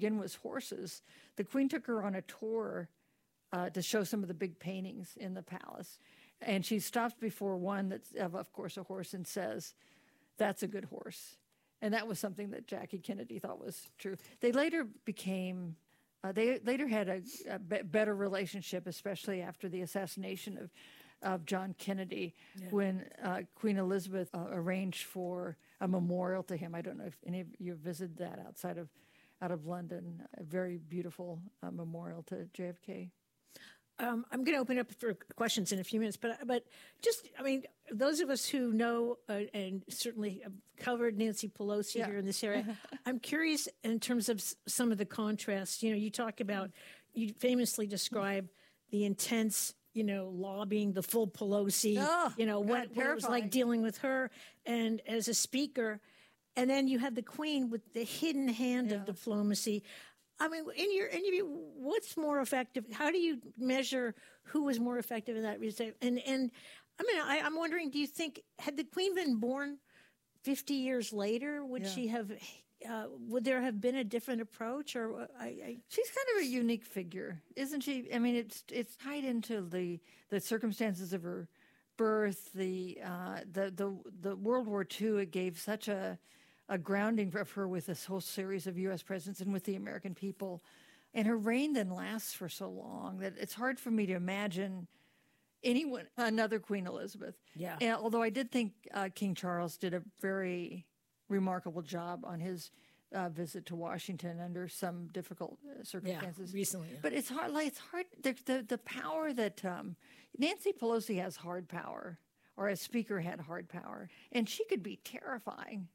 begin was horses. The Queen took her on a tour to show some of the big paintings in the palace. And she stops before one that's, of course, a horse and says, "That's a good horse." And that was something that Jackie Kennedy thought was true. They later became, they later had a better relationship, especially after the assassination of John Kennedy, when Queen Elizabeth arranged for a memorial to him. I don't know if any of you visited that out of London, a very beautiful memorial to JFK. I'm going to open up for questions in a few minutes, but just, I mean, those of us who know and certainly have covered Nancy Pelosi here in this area, I'm curious in terms of some of the contrasts. You know, you talk about, you famously describe the intense, lobbying, the full Pelosi, what it was like dealing with her and as a speaker. And then you have the Queen with the hidden hand of diplomacy. I mean, in your view, what's more effective? How do you measure who was more effective in that? And I mean, I'm wondering, do you think, had the Queen been born 50 years later, would she have, would there have been a different approach? Or she's kind of a unique figure, isn't she? I mean, it's tied into the circumstances of her birth, the World War II. It gave such a grounding of her with this whole series of U.S. presidents and with the American people. And her reign then lasts for so long that it's hard for me to imagine another Queen Elizabeth. Yeah. And although I did think King Charles did a very remarkable job on his visit to Washington under some difficult circumstances. Yeah, recently. Yeah. But it's hard. The power that Nancy Pelosi has hard power, or as Speaker had hard power, and she could be terrifying.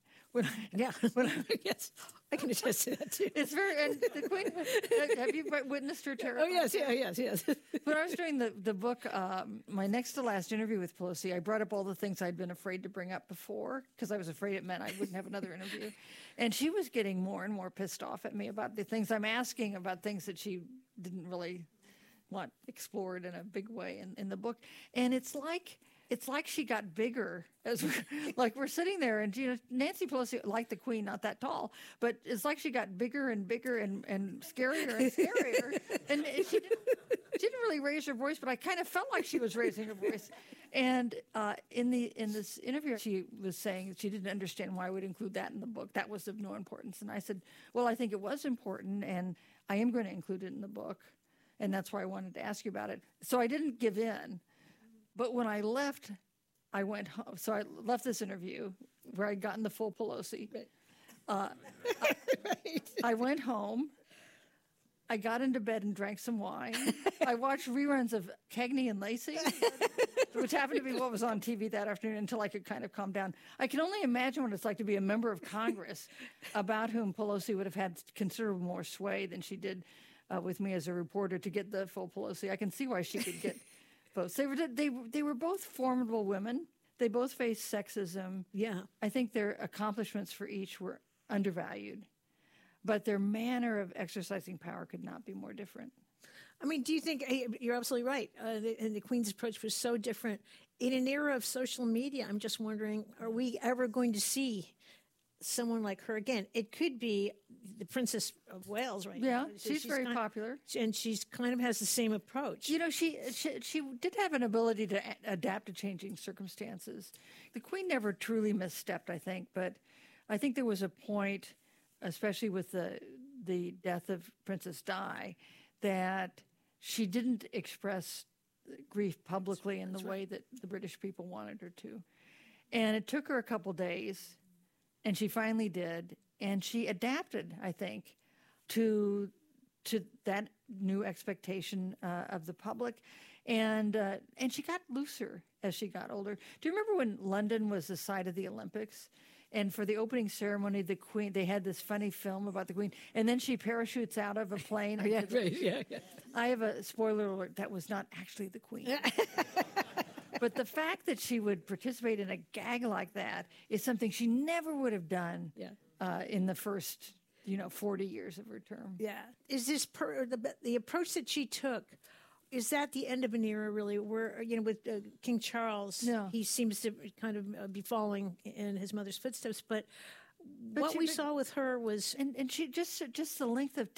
Yes, I can attest to that too. It's very. And the Queen. Have you witnessed her terror? Oh yes. When I was doing the book, my next to last interview with Pelosi, I brought up all the things I'd been afraid to bring up before because I was afraid it meant I wouldn't have another interview, and she was getting more and more pissed off at me about the things I'm asking about things that she didn't really want explored in a big way in the book, and it's like she got bigger as we're sitting there, and Nancy Pelosi, like the Queen, not that tall, but it's like she got bigger and bigger and scarier and scarier, and she didn't really raise her voice, but I kind of felt like she was raising her voice. And in this interview, she was saying she didn't understand why I would include that in the book. That was of no importance, and I said, well, I think it was important, and I am going to include it in the book, and that's why I wanted to ask you about it. So I didn't give in. But when I left, I went home. So I left this interview where I'd gotten the full Pelosi. I went home. I got into bed and drank some wine. I watched reruns of Cagney and Lacey, which happened to be what was on TV that afternoon until I could kind of calm down. I can only imagine what it's like to be a member of Congress about whom Pelosi would have had considerable more sway than she did with me as a reporter to get the full Pelosi. I can see why she could get votes. They were both formidable women. They both faced sexism. Yeah. I think their accomplishments for each were undervalued, but their manner of exercising power could not be more different. I mean, do you think, you're absolutely right, and the Queen's approach was so different. In an era of social media, I'm just wondering, are we ever going to see someone like her again? It could be the Princess of Wales right now. Yeah, she's very popular. And she's kind of has the same approach. She did have an ability to adapt to changing circumstances. The Queen never truly misstepped, I think, but I think there was a point, especially with the death of Princess Di, that she didn't express grief publicly in the way that the British people wanted her to. And it took her a couple days, and she finally did. And she adapted, I think, to that new expectation of the public. And she got looser as she got older. Do you remember when London was the site of the Olympics? And for the opening ceremony, the Queen, they had this funny film about the Queen, and then she parachutes out of a plane. Yeah. I have a spoiler alert, that was not actually the Queen. But the fact that she would participate in a gag like that is something she never would have done in the first 40 years of her term. Yeah. Is this the approach that she took? Is that the end of an era, really, where, with King Charles, he seems to kind of be following in his mother's footsteps, but what we saw with her was... And she just the length of